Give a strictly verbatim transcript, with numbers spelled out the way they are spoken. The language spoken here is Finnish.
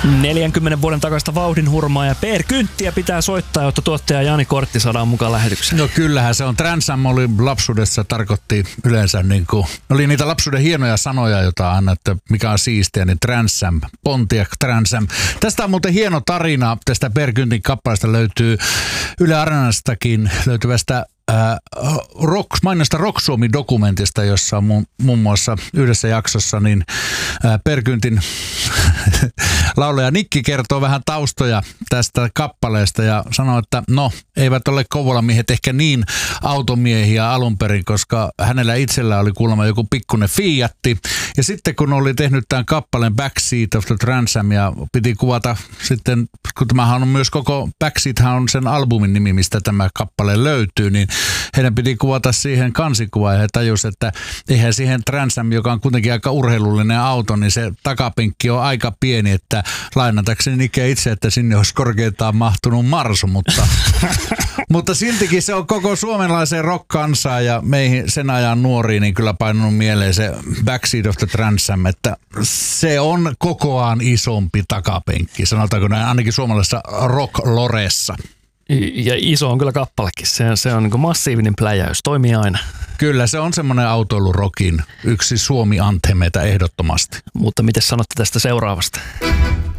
neljänkymmenen vuoden takaista vauhdinhurmaa ja Per Kynttiä pitää soittaa, jotta tuottaja Jani Kortti saadaan mukaan lähetykseen. No kyllähän se on. Trans Am oli lapsuudessa, tarkoitti yleensä niin kuin, oli niitä lapsuuden hienoja sanoja, joita aina, että mikä on siistiä, niin Trans Am, Pontiac Trans Am. Tästä on muuten hieno tarina, tästä Per Kyntin kappaleesta löytyy Yle Areenastakin löytyvästä Äh, rock, mainiosta Rock Suomi-dokumentista, jossa on muun, muun muassa yhdessä jaksossa niin äh, Per Kyntin laulaja Nikki kertoo vähän taustoja tästä kappaleesta ja sanoo, että no, eivät ole Kouvolan miehet ehkä niin automiehiä alun perin, koska hänellä itsellä oli kuulemma joku pikkuinen Fiatti. Ja sitten kun oli tehnyt tämän kappaleen Backseat of the Trans Am ja piti kuvata sitten, kun tämähän on myös koko Backseathan on sen albumin nimi, mistä tämä kappale löytyy, niin heidän piti kuvata siihen kansikuva ja he tajusivat, että eihän siihen Trans Am, joka on kuitenkin aika urheilullinen auto, niin se takapenkki on aika pieni, että lainatakseni Nike itse, että sinne olisi korkeintaan mahtunut Marsu, mutta, mutta siltikin se on koko suomalaiseen rock-kansaan ja meihin sen ajan nuoriin niin kyllä painunut mieleen se Backseat of the Trans Am, että se on kokoaan isompi takapenkki, sanotaanko näin, ainakin suomalaisessa rock-loressa. Ja iso on kyllä kappalekin. Se, se on niin massiivinen pläjäys. Toimii aina. Kyllä, se on semmoinen autoilurokin yksi Suomi-anthemeita ehdottomasti. Mutta miten sanotte tästä seuraavasta?